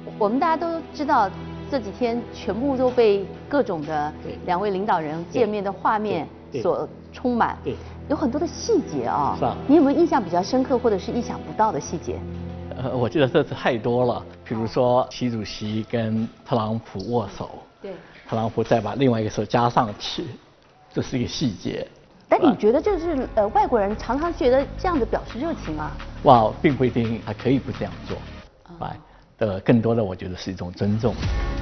我们大家都知道，这几天全部都被各种的两位领导人见面的画面所充满，有很多的细节啊。 是啊。 你有没有印象比较深刻，或者是意想不到的细节？ 我记得这次太多了，比如说习主席跟特朗普握手， 对， 特朗普再把另外一个手加上去，这是一个细节。 但你觉得这是外国人常常觉得这样的表示热情啊？ 哇，并不一定，还可以不这样做，更多的我觉得是一种尊重。